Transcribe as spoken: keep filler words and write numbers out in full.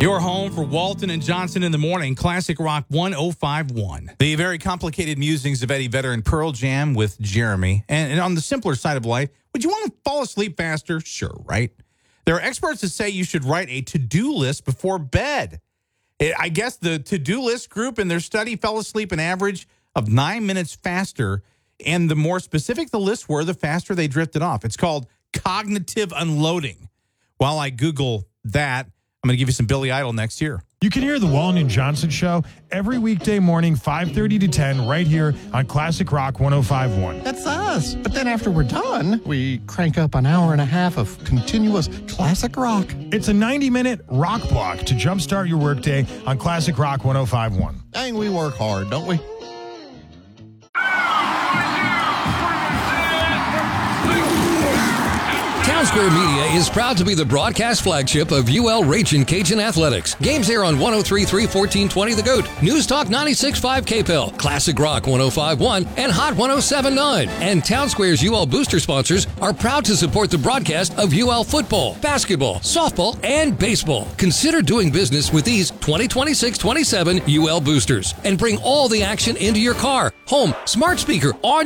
Your home for Walton and Johnson in the morning, Classic Rock one oh five point one. The very complicated musings of Eddie Vedder and Pearl Jam with Jeremy. And, and on the simpler side of life, would you want to fall asleep faster? Sure, right? There are experts that say you should write a to-do list before bed. It, I guess the to-do list group in their study fell asleep an average of nine minutes faster. And the more specific the lists were, the faster they drifted off. It's called cognitive unloading. While I Google that, I'm going to give you some Billy Idol next year. You can hear the Walton and Johnson Show every weekday morning, five thirty to ten, right here on Classic Rock one oh five point one. That's us. But then after we're done, we crank up an hour and a half of continuous classic rock. It's a ninety-minute rock block to jumpstart your workday on Classic Rock one oh five point one. Dang, we work hard, don't we? Town Square Media is proud to be the broadcast flagship of U L Ragin' Cajun Athletics. Games air on one oh three point three, fourteen twenty The Goat, News Talk ninety-six point five K P L, Classic Rock one oh five point one, and Hot one oh seven point nine. And Town Square's U L booster sponsors are proud to support the broadcast of U L football, basketball, softball, and baseball. Consider doing business with these twenty twenty-six twenty-seven U L boosters and bring all the action into your car, home, smart speaker, on